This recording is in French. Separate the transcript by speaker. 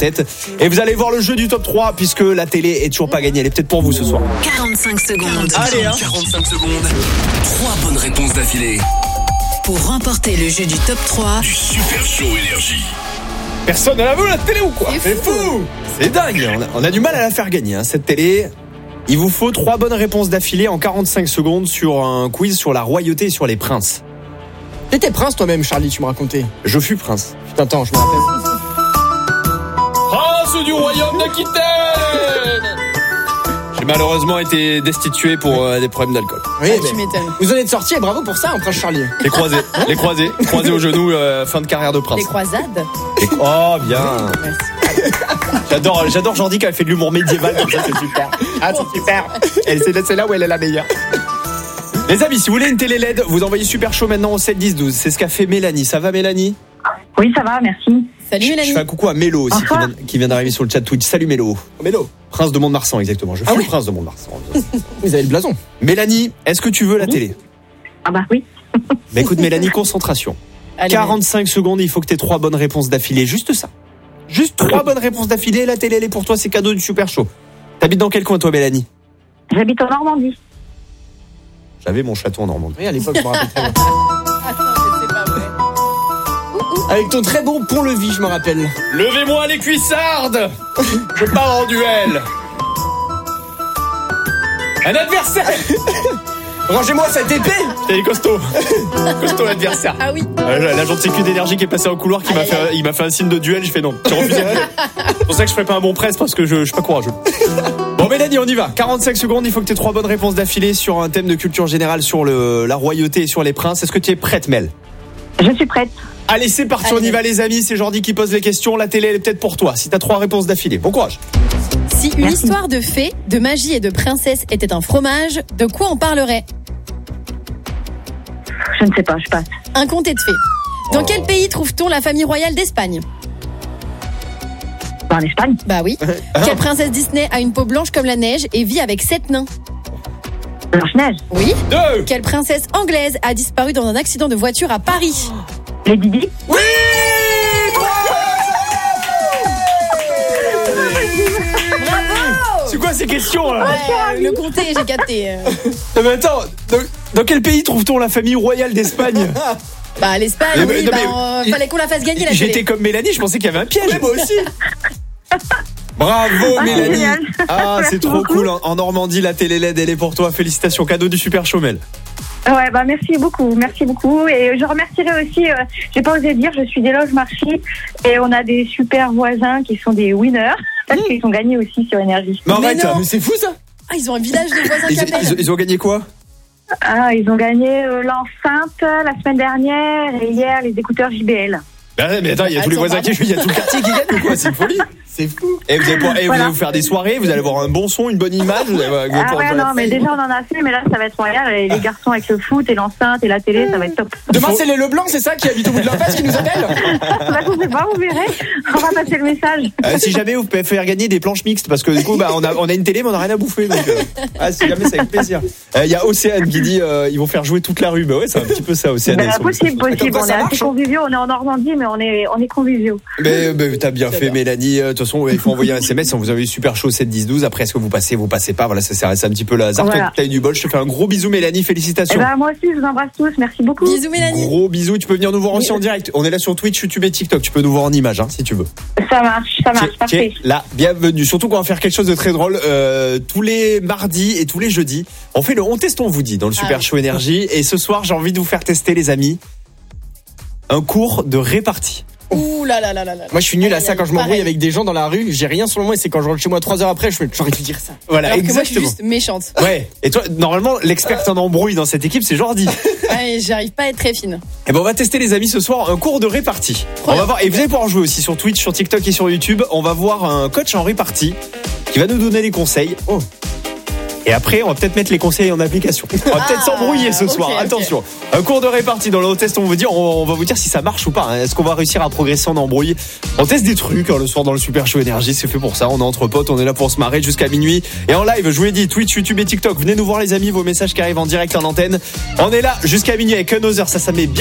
Speaker 1: tête. Et vous allez voir le jeu du top 3 puisque la télé est toujours pas gagnée. Elle est peut-être pour vous ce soir.
Speaker 2: 45 secondes.
Speaker 1: Allez,
Speaker 3: 45 secondes. 3 bonnes réponses d'affilée.
Speaker 2: Pour remporter le jeu du top 3
Speaker 3: du Super Show Énergie.
Speaker 1: Personne n'a vu la télé ou quoi?
Speaker 2: C'est fou.
Speaker 1: C'est dingue. On a du mal à la faire gagner, cette télé. Il vous faut 3 bonnes réponses d'affilée en 45 secondes sur un quiz sur la royauté et sur les princes.
Speaker 4: T'étais prince toi-même, Charlie, tu me racontais.
Speaker 1: Je fus prince.
Speaker 4: Putain, attends, je me rappelle.
Speaker 1: Prince du royaume d'Aquitaine. J'ai malheureusement été destitué pour des problèmes d'alcool.
Speaker 4: Oui,
Speaker 2: tu m'étonnes.
Speaker 4: vous en êtes sortis et bravo pour ça, prince Charlie.
Speaker 1: Les croisés au genou, fin de carrière de prince.
Speaker 2: Les croisades.
Speaker 1: Oh, bien. J'adore Jordi qui a fait de l'humour médiéval, comme ça, c'est super.
Speaker 4: Ah, c'est super. C'est là où elle est la meilleure.
Speaker 1: Les amis, si vous voulez une télé LED, vous envoyez Super Show maintenant au 7 10 12. C'est ce qu'a fait Mélanie. Ça va, Mélanie?
Speaker 5: Oui, ça va, merci.
Speaker 2: Salut
Speaker 1: Je
Speaker 2: Mélanie.
Speaker 1: fais un coucou à Mélo aussi qui vient d'arriver sur le chat Twitch. Salut Mélo.
Speaker 4: Mélo.
Speaker 1: Prince de Mont-de-Marsan, exactement. Je suis le prince de Mont-de-Marsan.
Speaker 4: Vous avez le blason.
Speaker 1: Mélanie, est-ce que tu veux la télé?
Speaker 5: Ah bah oui.
Speaker 1: Bah écoute Mélanie, concentration.
Speaker 2: Allez,
Speaker 1: 45 secondes, il faut que tu aies 3 bonnes réponses d'affilée. Juste ça. Juste 3 bonnes réponses d'affilée. La télé, elle est pour toi. C'est cadeau du Super Show. T'habites dans quel coin, toi, Mélanie?
Speaker 5: J'habite en Normandie.
Speaker 1: J'avais mon château en Normandie.
Speaker 4: Oui, à l'époque, je me rappelle très bien.
Speaker 2: Attends, mais c'est pas vrai.
Speaker 4: Avec ton très bon pont-levis, je me rappelle.
Speaker 1: Levez-moi les cuissardes. Je pars en duel. Un adversaire.
Speaker 4: Rangez-moi cette épée.
Speaker 1: T'es costaud. Costaud l'adversaire.
Speaker 2: Ah oui.
Speaker 1: L'agent de sécu d'énergie qui est passé au couloir, il m'a fait un signe de duel. Je fais non. J'ai refusé. C'est pour ça que je ferai pas un bon presse parce que je suis pas courageux. Bon Mélanie, on y va. 45 secondes, il faut que tu aies 3 bonnes réponses d'affilée sur un thème de culture générale sur la royauté et sur les princes. Est-ce que tu es prête, Mel?
Speaker 5: Je suis prête.
Speaker 1: Allez, c'est parti, on y va les amis. C'est Jordi qui pose les questions. La télé, elle est peut-être pour toi. Si t'as 3 réponses d'affilée, bon courage.
Speaker 2: Si une histoire de fées, de magie et de princesse était un fromage, de quoi on parlerait?
Speaker 5: Je ne sais pas, je passe.
Speaker 2: Un conte de fées. Dans quel pays trouve-t-on la famille royale d'Espagne?
Speaker 5: En Espagne.
Speaker 2: Bah oui. Quelle princesse Disney a une peau blanche comme la neige et vit avec 7 nains?
Speaker 5: Blanche-Neige.
Speaker 2: Oui.
Speaker 1: 2.
Speaker 2: Quelle princesse anglaise a disparu dans un accident de voiture à Paris?
Speaker 5: Lady Di.
Speaker 1: Oui.
Speaker 2: Bravo.
Speaker 1: C'est quoi ces questions là?
Speaker 2: Ouais, le comté, j'ai capté.
Speaker 1: Non, mais attends, dans quel pays trouve-t-on la famille royale d'Espagne?
Speaker 2: Bah l'Espagne,
Speaker 1: Mais,
Speaker 2: oui,
Speaker 1: non,
Speaker 2: bah, fallait qu'on la fasse gagner la télé.
Speaker 1: J'étais comme Mélanie, je pensais qu'il y avait un piège.
Speaker 4: Oui, moi aussi.
Speaker 1: Bravo Mélanie.
Speaker 5: Génial.
Speaker 1: Ah, c'est
Speaker 5: Merci
Speaker 1: trop
Speaker 5: beaucoup.
Speaker 1: cool. En Normandie, la télé LED, elle est pour toi. Félicitations, cadeau du Super Show, Mel.
Speaker 5: Ouais, bah merci beaucoup. Et je remercierai aussi, j'ai pas osé dire, je suis des loges Marchis et on a des super voisins qui sont des winners parce qu'ils ont gagné aussi sur Énergie.
Speaker 1: Mais arrête,
Speaker 2: non.
Speaker 4: Mais c'est fou ça.
Speaker 2: Ah, ils ont un village de voisins qui appellent.
Speaker 1: ils ont gagné quoi?
Speaker 5: Ah, ils ont gagné l'enceinte la semaine dernière et hier les écouteurs JBL.
Speaker 1: Mais attends, il y a tous les voisins qui jouent, il y a tout le quartier qui gagne ou quoi? C'est une folie.
Speaker 4: C'est fou.
Speaker 1: Et vous allez
Speaker 5: Voilà.
Speaker 1: vous faire des soirées, vous allez avoir un bon son, une bonne image. Vous allez
Speaker 5: Ah ouais, non, mais déjà on en a fait, mais là ça va être royal. Et les garçons avec le foot et l'enceinte et la télé, ça va être top.
Speaker 4: Demain, c'est les Leblanc, c'est ça, qui habite au bout de l'impasse qui nous appelle?
Speaker 5: Bah, je sais pas, vous verrez. On va passer le message.
Speaker 1: Si jamais vous pouvez faire gagner des planches mixtes, parce que du coup, on a une télé, mais on n'a rien à bouffer. Donc, si jamais, c'est avec plaisir. Il y a Océane qui dit ils vont faire jouer toute la rue. Bah ouais, c'est un petit peu ça, Océane.
Speaker 5: Bah, possible.
Speaker 4: Comme quoi,
Speaker 5: On est
Speaker 4: ça
Speaker 5: assez
Speaker 4: marche, hein.
Speaker 5: conviviaux. On est en Normandie, mais on est conviviaux.
Speaker 1: Mais t'as bien fait, Mélanie. De toute façon, il faut envoyer un SMS. On vous avez eu Super Show 7 10 12. Après, est-ce que vous passez pas? Voilà, c'est un petit peu le hasard.
Speaker 5: Voilà.
Speaker 1: Toi, t'as eu du bol. Je te fais un gros bisou, Mélanie.
Speaker 5: Et
Speaker 1: Félicitations.
Speaker 5: bah, moi aussi, je vous embrasse tous. Merci beaucoup.
Speaker 2: Bisous Mélanie.
Speaker 1: Gros bisous. Tu peux venir nous voir aussi en direct. On est là sur Twitch, YouTube et TikTok. Tu peux nous voir en image, si tu veux.
Speaker 5: Ça marche, parfait.
Speaker 1: Là, bienvenue. Surtout qu'on va faire quelque chose de très drôle tous les mardis et tous les jeudis. On fait le On Teste, on vous dit dans le Super Show Énergie. Et ce soir, j'ai envie de vous faire tester, les amis, un cours de répartie.
Speaker 2: Ouh là là là là là.
Speaker 4: Moi, je suis nul à ça quand je m'embrouille
Speaker 2: Pareil.
Speaker 4: avec des gens dans la rue. J'ai rien sur le moi et c'est quand je rentre chez moi 3 heures après, j'aurais dû dire ça.
Speaker 1: Voilà,
Speaker 2: Alors que moi je suis
Speaker 1: exactement.
Speaker 2: juste méchante.
Speaker 1: Ouais. Et toi, normalement, l'experte en embrouille dans cette équipe, c'est Jordi.
Speaker 2: Ouais, j'arrive pas à être très fine.
Speaker 1: Et ben, on va tester, les amis, ce soir, un cours de répartie. On va voir, et vous allez pouvoir jouer aussi sur Twitch, sur TikTok et sur YouTube. On va voir un coach en répartie qui va nous donner des conseils. Oh. Et après, on va peut-être mettre les conseils en application. On va peut-être s'embrouiller ce soir.
Speaker 2: ok.
Speaker 1: Attention. Un cours de répartie dans le test, on va vous dire si ça marche ou pas. Est-ce qu'on va réussir à progresser en embrouille? On teste des trucs le soir dans le Super Show Énergie. C'est fait pour ça. On est entre potes. On est là pour se marrer jusqu'à minuit. Et en live, je vous l'ai dit, Twitch, YouTube et TikTok. Venez nous voir, les amis. Vos messages qui arrivent en direct en antenne. On est là jusqu'à minuit avec Another. Ça met bien.